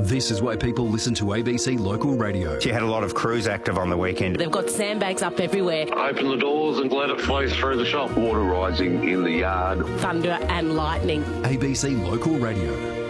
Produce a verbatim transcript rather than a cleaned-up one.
This is why people listen to A B C Local Radio. You had a lot of crews active on the weekend. They've got sandbags up everywhere. Open the doors and let it flow through the shop. Water rising in the yard. Thunder and lightning. A B C Local Radio.